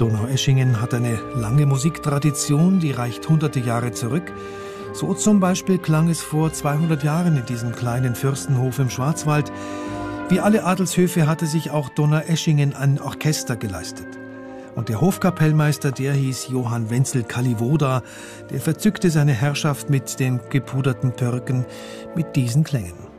Donaueschingen hat eine lange Musiktradition, die reicht hunderte Jahre zurück. So zum Beispiel klang es vor 200 Jahren in diesem kleinen Fürstenhof im Schwarzwald. Wie alle Adelshöfe hatte sich auch Donaueschingen ein Orchester geleistet. Und der Hofkapellmeister, der hieß Johann Wenzel Kallivoda, der verzückte seine Herrschaft mit den gepuderten Türken mit diesen Klängen.